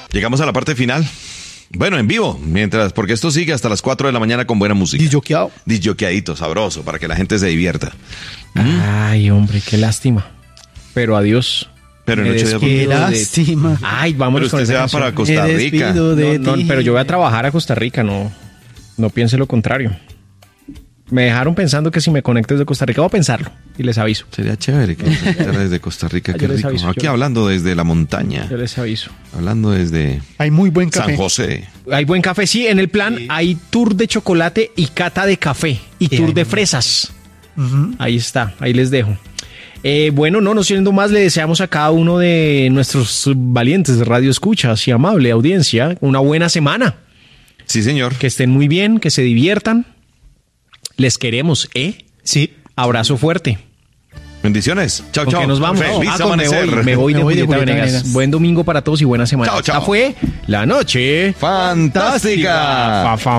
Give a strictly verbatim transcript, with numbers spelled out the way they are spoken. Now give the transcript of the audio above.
Llegamos a la parte final. Bueno, en vivo, mientras, porque esto sigue hasta las cuatro de la mañana con buena música. Disjoqueado. Disjoqueadito, sabroso, para que la gente se divierta. Ay, hombre, qué lástima. Pero adiós. Pero en Me ocho días despido Qué de- lástima. Ay, vamos Pero con usted esa se va para canción. Costa Me Rica. despido de No, no, ti. pero yo voy a trabajar a Costa Rica, no, no piense lo contrario. Me dejaron pensando que si me conecto desde Costa Rica, voy a pensarlo y les aviso. Sería chévere que nos escuchara desde Costa Rica, Yo qué les rico. aviso, Aquí yo- hablando desde la montaña, Yo les aviso. hablando desde Hay muy buen café. San José. Hay buen café, sí. En el plan hay tour de chocolate y cata de café y Y tour hay- de fresas. Ujú. Ahí está, ahí les dejo. Eh, bueno, no, no siendo más, le deseamos a cada uno de nuestros valientes de Radio Escuchas y amable audiencia una buena semana. Sí, señor. Que estén muy bien, que se diviertan. Les queremos, ¿eh? Sí. Abrazo fuerte. Bendiciones. Chao, ¿Con chao. qué nos vamos? Feliz Ah, con me amanecer. voy, me voy de Me voy de Julieta Julieta Venegas. Venegas. Buen domingo para todos y buena semana. Chao, chao. Esta fue La Noche Fantástica. Fa, fa,